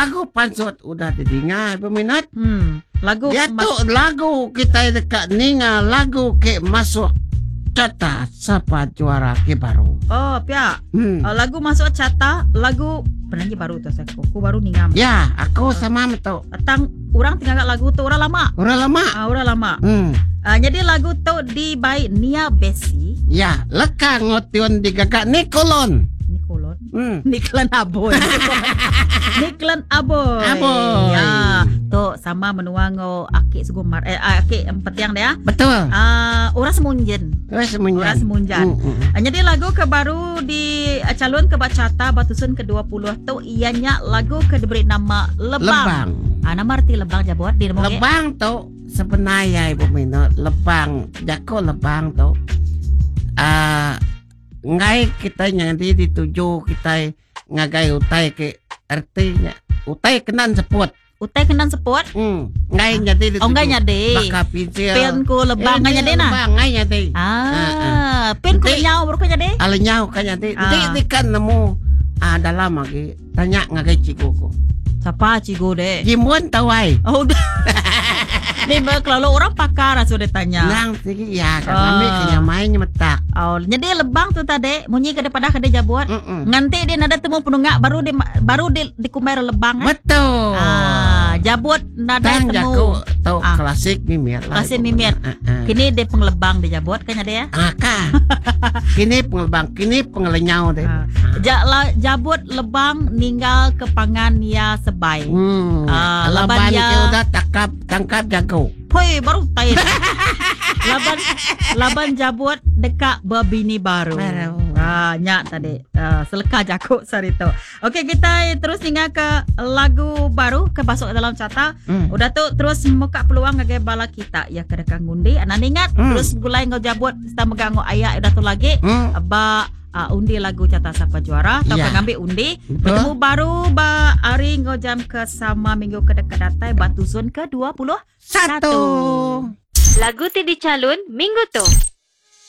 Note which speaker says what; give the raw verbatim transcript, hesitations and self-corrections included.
Speaker 1: lagu pansot udah didengar peminat.
Speaker 2: Hmm, lagu
Speaker 1: Dia
Speaker 2: mas-
Speaker 1: tuh lagu kita dekat ninga lagu ke masuk cata Sapa Juara ke baru.
Speaker 2: Oh, pia.
Speaker 1: Hmm.
Speaker 2: Uh, lagu masuk cata, lagu penyanyi baru tu saya. Aku baru ni ngam.
Speaker 1: Ya, aku sama tu.
Speaker 2: Tang orang tinggal kat lagu tu orang lama.
Speaker 1: Orang lama.
Speaker 2: Ah, orang lama.
Speaker 1: Hmm.
Speaker 2: Uh, jadi lagu tu di by Nia Besi.
Speaker 1: Ya, leka ngotion di gagak Nikolon.
Speaker 2: Nikolon.
Speaker 1: Hmm.
Speaker 2: Niklan Aboy. Niklan Aboy.
Speaker 1: Aboy.
Speaker 2: Ya, tu sama menuang oh, akik sugumar eh akik empetiang dia.
Speaker 1: Betul.
Speaker 2: Ah, uh, orang semunjen.
Speaker 1: Orang semunjan.
Speaker 2: Orang semunjan.
Speaker 1: Hmm, hmm.
Speaker 2: Uh, jadi lagu ke baru di uh, calon ke bacata batusun ke dua puluh tu ianya lagu ke diberi nama Lebang.
Speaker 1: Lebang.
Speaker 2: Ah, nama arti Lebang jabot di nama
Speaker 1: Lebang tu sebenarnya ibu minat lebang jako lebang tu ah ngai kita nyadi dituju kita ngagai utai ke artinya utai kenan seput
Speaker 2: utai kenan seput.
Speaker 1: hmm ngai nyadi dituju
Speaker 2: Oh, ngai nyadi.
Speaker 1: baka pinsil
Speaker 2: Pen ku Lebang
Speaker 1: Eh,
Speaker 2: kan nyadi nah.
Speaker 1: lebang ngai nyadi
Speaker 2: Ah, pen ku
Speaker 1: Nanti-
Speaker 2: nyau baru ku nyadi.
Speaker 1: alanyau kan nyadi
Speaker 2: Ah.
Speaker 1: di di kan nemu ah dalam lagi tanya ngagai cikuku
Speaker 2: Siapa cigo deh?
Speaker 1: jimuan tawai
Speaker 2: Oh, udah. Ni kalau orang pakar sudah tanya.
Speaker 1: nang sigi ya kan
Speaker 2: Ah.
Speaker 1: kami kenyamain nyemetak
Speaker 2: Oh, jadi Lebang tu tadi munyi ke daripada ke dia buat.
Speaker 1: Mm-mm.
Speaker 2: Nganti dia nada temu penunggak baru di baru di di kumer Lebang. Eh?
Speaker 1: Betul.
Speaker 2: Ah, jabut nada
Speaker 1: Tang
Speaker 2: temu.
Speaker 1: jago tau
Speaker 2: Ah.
Speaker 1: klasik mimir lah.
Speaker 2: Klasik
Speaker 1: ibu.
Speaker 2: mimir.
Speaker 1: Ah, ah.
Speaker 2: Kini dia penglebang dia jabut kan dia.
Speaker 1: Aka. Kini pengelbang, kini pengelenyau deh.
Speaker 2: Ah. Ja, la, jabut Lebang ninggal ke pangan ya sebai.
Speaker 1: Hmm.
Speaker 2: Ah,
Speaker 1: Laban
Speaker 2: laban ya-
Speaker 1: ke udah tangkap tangkap jago.
Speaker 2: Hoi baru tahu. laban laban jabut dekat berbini baru.
Speaker 1: Baru.
Speaker 2: Ah, nyak tadi. Uh, seleka jakuk sarito. Okey, kita terus tinggal ke lagu baru ke masuk dalam cata.
Speaker 1: Hmm.
Speaker 2: Udah tu terus muka peluang ngage bala kita ya ke dekat ngundi. Anak ingat
Speaker 1: Hmm.
Speaker 2: terus gulai ngau jabut kita megang ngau ayak udah tu lagi.
Speaker 1: Hmm.
Speaker 2: Ba uh, undi lagu cata Sapa Juara atau
Speaker 1: Ya.
Speaker 2: ngambil undi.
Speaker 1: Betul.
Speaker 2: Bertemu baru ba hari ngau jam ke sama minggu ke dekat datai batusun ke dua puluh
Speaker 1: Satu.
Speaker 3: Lagu ti di calon minggu tu.